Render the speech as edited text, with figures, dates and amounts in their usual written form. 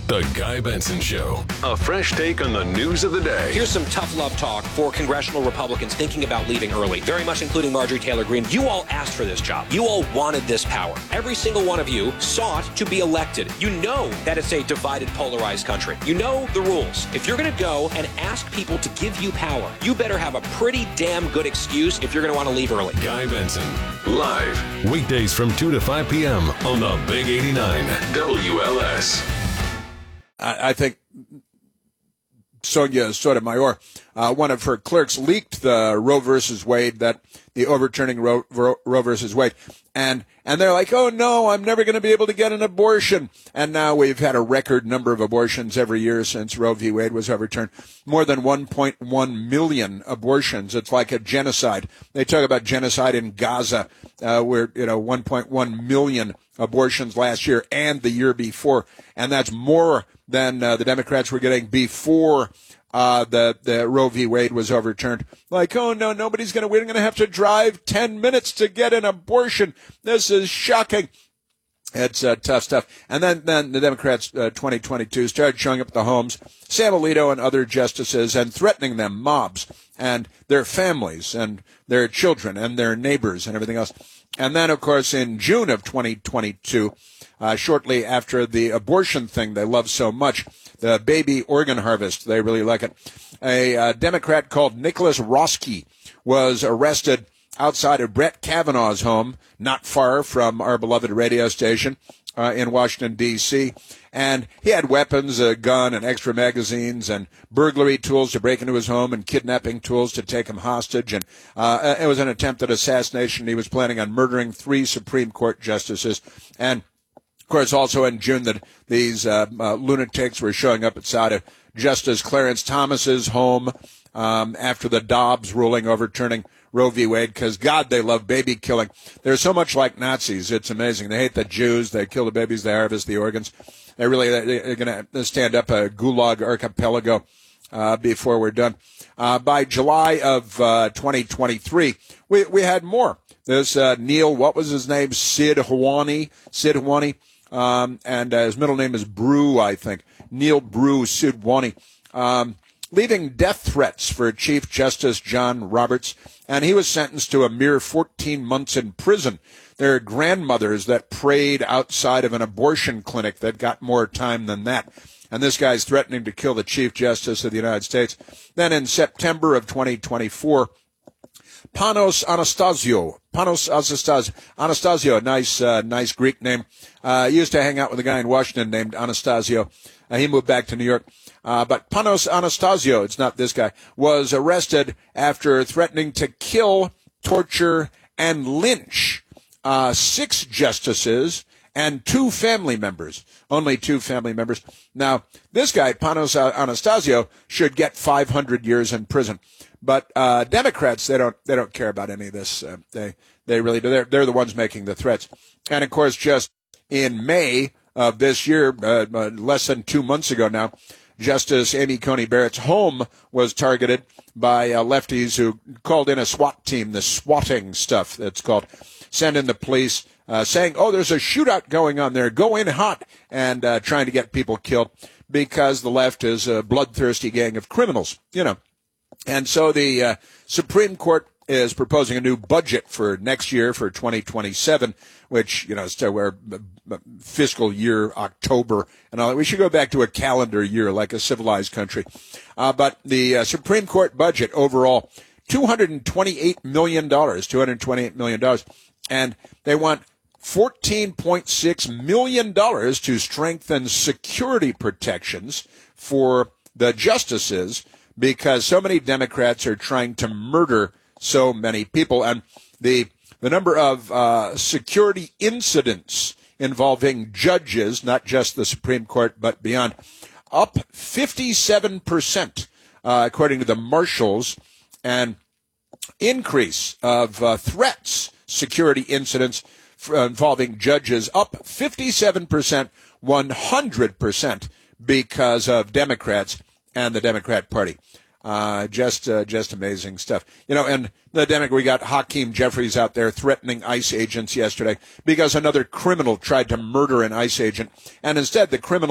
The Guy Benson Show. A fresh take on the news of the day. Here's some tough love talk for congressional Republicans thinking about leaving early, very much including Marjorie Taylor Greene. You all asked for this job. You all wanted this power. Every single one of you sought to be elected. You know that it's a divided, polarized country. You know the rules. If you're going to go and ask people to give you power, you better have a pretty damn good excuse if you're going to want to leave early. Guy Benson, live, weekdays from 2 to 5 p.m. on the Big 89 WLS. I think Sonia Sotomayor, one of her clerks, leaked the Roe versus Wade, the overturning Roe versus Wade. And they're like, oh, no, I'm never going to be able to get an abortion. And now we've had a record number of abortions every year since Roe v. Wade was overturned. More than 1.1 million abortions. It's like a genocide. They talk about genocide in Gaza, where, 1.1 million abortions last year and the year before. And that's more than the Democrats were getting before the Roe v. Wade was overturned. Like, oh, no, nobody's going to win. We're going to have to drive 10 minutes to get an abortion. This is shocking. It's tough stuff. And then the Democrats, 2022, started showing up at the homes, Sam Alito and other justices, and threatening them, mobs, and their families, and their children, and their neighbors, and everything else. And then, of course, in June of 2022, shortly after the abortion thing they love so much, the baby organ harvest, they really like it, a Democrat called Nicholas Roski was arrested outside of Brett Kavanaugh's home, not far from our beloved radio station in Washington, D.C., and he had weapons, a gun, and extra magazines, and burglary tools to break into his home, and kidnapping tools to take him hostage. And it was an attempted assassination. He was planning on murdering 3 Supreme Court justices. And, of course, also in June, that these lunatics were showing up outside of Justice Clarence Thomas's home after the Dobbs ruling overturning Roe v. Wade, because, God, they love baby killing. They're so much like Nazis. It's amazing. They hate the Jews. They kill the babies. They harvest the organs. They're going to stand up a Gulag archipelago before we're done. By July of 2023, we had more. There's Neil, what was his name? Sid Hawani, and his middle name is Brew, I think. Neil Brew Sidwani, leaving death threats for Chief Justice John Roberts, and he was sentenced to a mere 14 months in prison. There are grandmothers that prayed outside of an abortion clinic that got more time than that. And this guy's threatening to kill the Chief Justice of the United States. Then in September of 2024, Panos Anastasio, nice Greek name, used to hang out with a guy in Washington named Anastasio. He moved back to New York. But Panos Anastasio, it's not this guy, was arrested after threatening to kill, torture, and lynch 6 justices and 2 family members. Only 2 family members. Now, this guy, Panos Anastasio, should get 500 years in prison. But Democrats, they don't care about any of this. They really do. They're the ones making the threats. And of course, just in May of this year, less than 2 months ago now, Justice Amy Coney Barrett's home was targeted by lefties who called in a SWAT team, the swatting stuff that's called, send in the police, saying, oh, there's a shootout going on there, go in hot, and trying to get people killed because the left is a bloodthirsty gang of criminals, And so the Supreme Court is proposing a new budget for next year, for 2027, which, is to where fiscal year October and all that. We should go back to a calendar year like a civilized country. But the Supreme Court budget overall, $228 million. And they want $14.6 million to strengthen security protections for the justices because so many Democrats are trying to murder so many people. And the number of security incidents involving judges, not just the Supreme Court, but beyond, up 57%, according to the marshals, and increase of threats, security incidents involving judges up 57%, 100% because of Democrats and the Democrat Party. Just amazing stuff. And we got Hakeem Jeffries out there threatening ICE agents yesterday because another criminal tried to murder an ICE agent. And instead, the criminal